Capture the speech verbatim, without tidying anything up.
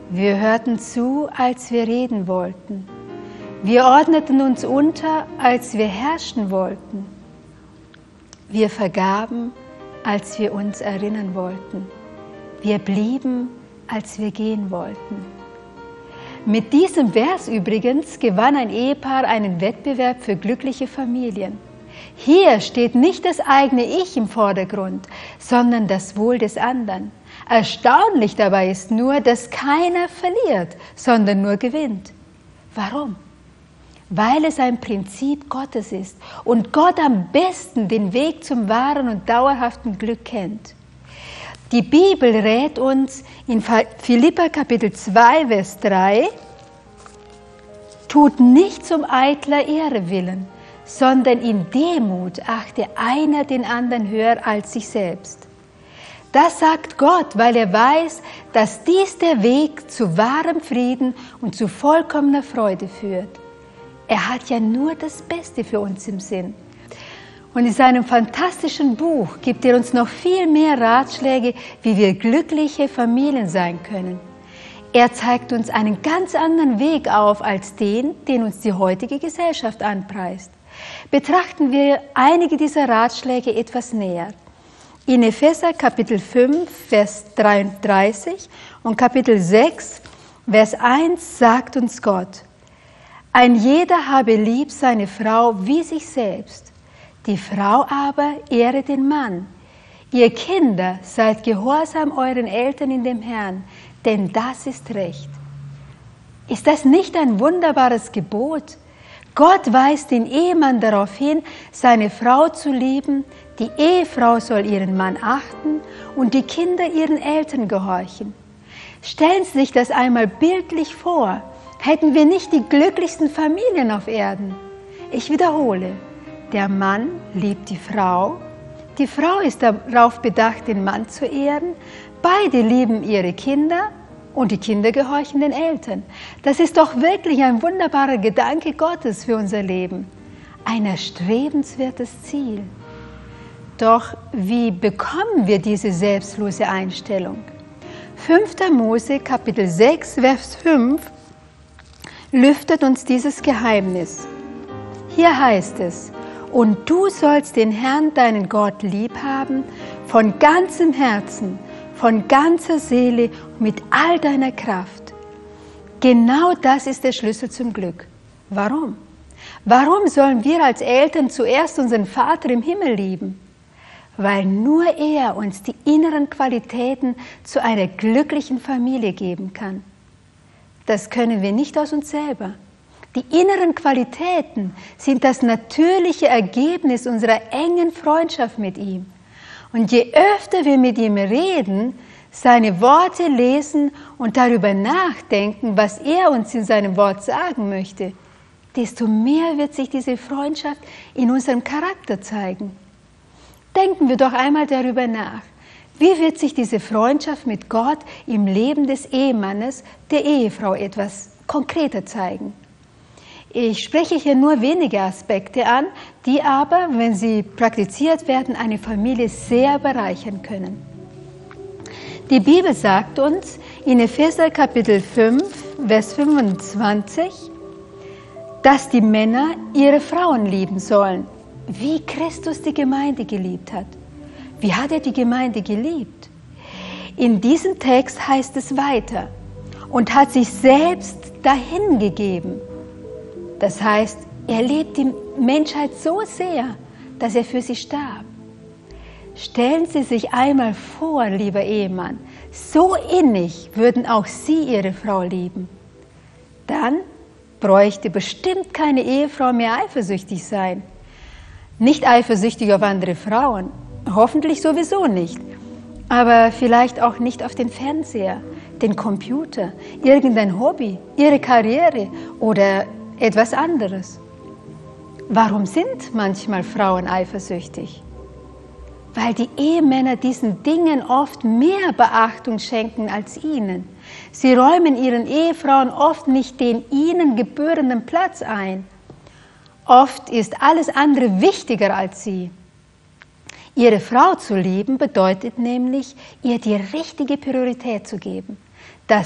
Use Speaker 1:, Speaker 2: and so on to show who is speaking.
Speaker 1: Wir hörten zu, als wir reden wollten. Wir ordneten uns unter, als wir herrschen wollten. Wir vergaben, als wir uns erinnern wollten. Wir blieben, als wir gehen wollten. Mit diesem Vers übrigens gewann ein Ehepaar einen Wettbewerb für glückliche Familien. Hier steht nicht das eigene Ich im Vordergrund, sondern das Wohl des anderen. Erstaunlich dabei ist nur, dass keiner verliert, sondern nur gewinnt. Warum? Weil es ein Prinzip Gottes ist und Gott am besten den Weg zum wahren und dauerhaften Glück kennt. Die Bibel rät uns in Philipper Kapitel zwei, Vers drei, tut nicht zum eitler Ehre willen, sondern in Demut achte einer den anderen höher als sich selbst. Das sagt Gott, weil er weiß, dass dies der Weg zu wahrem Frieden und zu vollkommener Freude führt. Er hat ja nur das Beste für uns im Sinn. Und in seinem fantastischen Buch gibt er uns noch viel mehr Ratschläge, wie wir glückliche Familien sein können. Er zeigt uns einen ganz anderen Weg auf als den, den uns die heutige Gesellschaft anpreist. Betrachten wir einige dieser Ratschläge etwas näher. In Epheser Kapitel fünf, Vers dreiunddreißig und Kapitel sechs, Vers eins sagt uns Gott: Ein jeder habe lieb seine Frau wie sich selbst. Die Frau aber ehre den Mann. Ihr Kinder, seid gehorsam euren Eltern in dem Herrn, denn das ist Recht. Ist das nicht ein wunderbares Gebot? Gott weist den Ehemann darauf hin, seine Frau zu lieben, die Ehefrau soll ihren Mann achten und die Kinder ihren Eltern gehorchen. Stellen Sie sich das einmal bildlich vor, hätten wir nicht die glücklichsten Familien auf Erden. Ich wiederhole, der Mann liebt die Frau, die Frau ist darauf bedacht, den Mann zu ehren, beide lieben ihre Kinder und die Kinder gehorchen den Eltern. Das ist doch wirklich ein wunderbarer Gedanke Gottes für unser Leben. Ein erstrebenswertes Ziel. Doch wie bekommen wir diese selbstlose Einstellung? fünfter Mose, Kapitel sechs, Vers fünf, lüftet uns dieses Geheimnis. Hier heißt es: Und du sollst den Herrn, deinen Gott, lieb haben, von ganzem Herzen, von ganzer Seele, mit all deiner Kraft. Genau das ist der Schlüssel zum Glück. Warum? Warum sollen wir als Eltern zuerst unseren Vater im Himmel lieben? Weil nur er uns die inneren Qualitäten zu einer glücklichen Familie geben kann. Das können wir nicht aus uns selber. Die inneren Qualitäten sind das natürliche Ergebnis unserer engen Freundschaft mit ihm. Und je öfter wir mit ihm reden, seine Worte lesen und darüber nachdenken, was er uns in seinem Wort sagen möchte, desto mehr wird sich diese Freundschaft in unserem Charakter zeigen. Denken wir doch einmal darüber nach. Wie wird sich diese Freundschaft mit Gott im Leben des Ehemannes, der Ehefrau etwas konkreter zeigen? Ich spreche hier nur wenige Aspekte an, die aber, wenn sie praktiziert werden, eine Familie sehr bereichern können. Die Bibel sagt uns in Epheser Kapitel fünf, Vers fünfundzwanzig, dass die Männer ihre Frauen lieben sollen, wie Christus die Gemeinde geliebt hat. Wie hat er die Gemeinde geliebt? In diesem Text heißt es weiter: und hat sich selbst dahingegeben. Das heißt, er liebt die Menschheit so sehr, dass er für sie starb. Stellen Sie sich einmal vor, lieber Ehemann, so innig würden auch Sie Ihre Frau lieben. Dann bräuchte bestimmt keine Ehefrau mehr eifersüchtig sein. Nicht eifersüchtig auf andere Frauen, hoffentlich sowieso nicht, aber vielleicht auch nicht auf den Fernseher, den Computer, irgendein Hobby, ihre Karriere oder etwas anderes. Warum sind manchmal Frauen eifersüchtig? Weil die Ehemänner diesen Dingen oft mehr Beachtung schenken als ihnen. Sie räumen ihren Ehefrauen oft nicht den ihnen gebührenden Platz ein. Oft ist alles andere wichtiger als sie. Ihre Frau zu lieben bedeutet nämlich, ihr die richtige Priorität zu geben.